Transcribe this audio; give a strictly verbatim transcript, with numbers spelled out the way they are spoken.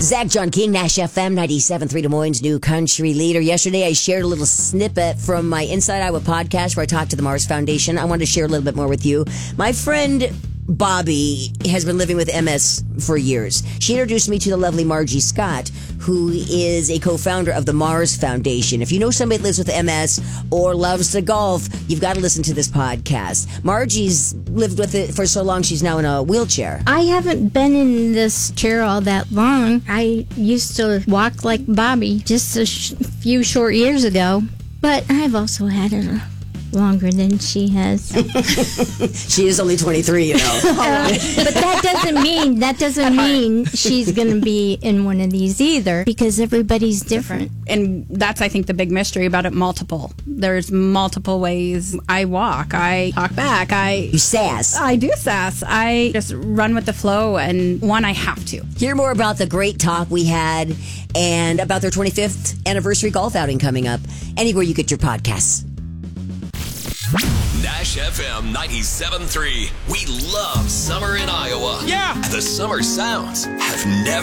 Zach John King, Nash F M, ninety-seven point three Des Moines' new country leader. Yesterday, I shared a little snippet from my Inside Iowa podcast where I talked to the Mars Foundation. I wanted to share a little bit more with you. My friend Bobby has been living with M S for years. She introduced me to the lovely Margie Scott, who is a co-founder of the Mars Foundation. If you know somebody that lives with M S or loves to golf, you've got to listen to this podcast. Margie's lived with it for so long, she's now in a wheelchair. I haven't been in this chair all that long. I used to walk like Bobby just a sh- few short years ago, but I've also had it longer than she has. She is only twenty-three, you know. uh, but that doesn't mean that doesn't mean she's going to be in one of these either, because everybody's different. And that's, I think, the big mystery about it. Multiple. There's multiple ways I walk. I talk back. I You sass. I do sass. I just run with the flow, and one, I have to. Hear more about the great talk we had and about their twenty-fifth anniversary golf outing coming up anywhere you get your podcasts. Nash F M ninety-seven point three. We love summer in Iowa. Yeah. The summer sounds have never